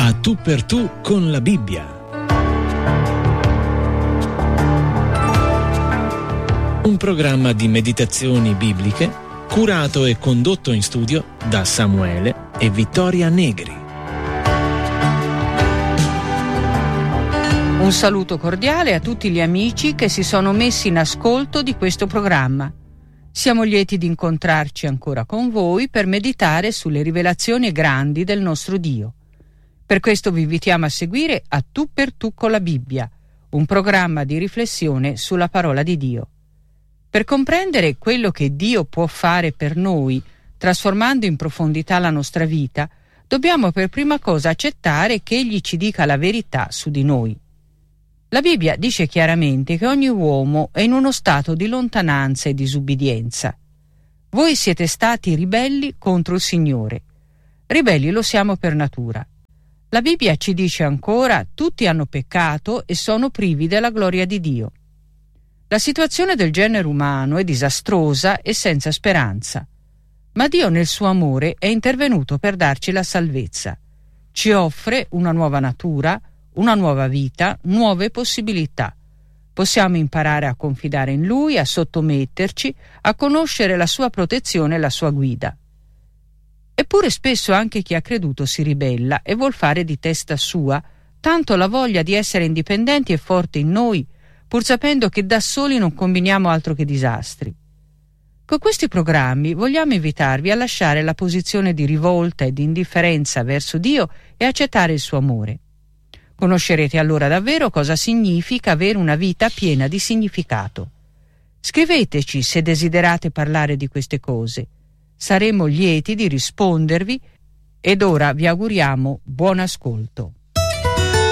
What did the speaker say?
A tu per tu con la Bibbia. Un programma di meditazioni bibliche curato e condotto in studio da Samuele e Vittoria Negri. Un saluto cordiale a tutti gli amici che si sono messi in ascolto di questo programma. Siamo lieti di incontrarci ancora con voi per meditare sulle rivelazioni grandi del nostro Dio. Per questo vi invitiamo a seguire A tu per tu con la Bibbia, un programma di riflessione sulla parola di Dio. Per comprendere quello che Dio può fare per noi, trasformando in profondità la nostra vita, dobbiamo per prima cosa accettare che Egli ci dica la verità su di noi. La Bibbia dice chiaramente che ogni uomo è in uno stato di lontananza e disubbidienza. Voi siete stati ribelli contro il Signore. Ribelli lo siamo per natura. La Bibbia ci dice ancora: tutti hanno peccato e sono privi della gloria di Dio. La situazione del genere umano è disastrosa e senza speranza. Ma Dio nel suo amore è intervenuto per darci la salvezza. Ci offre una nuova natura, una nuova vita, nuove possibilità. Possiamo imparare a confidare in Lui, a sottometterci, a conoscere la sua protezione e la sua guida. Eppure spesso anche chi ha creduto si ribella e vuol fare di testa sua, tanto la voglia di essere indipendenti è forte in noi, pur sapendo che da soli non combiniamo altro che disastri. Con questi programmi vogliamo invitarvi a lasciare la posizione di rivolta e di indifferenza verso Dio e accettare il suo amore. Conoscerete allora davvero cosa significa avere una vita piena di significato. Scriveteci se desiderate parlare di queste cose. Saremo lieti di rispondervi ed ora vi auguriamo buon ascolto.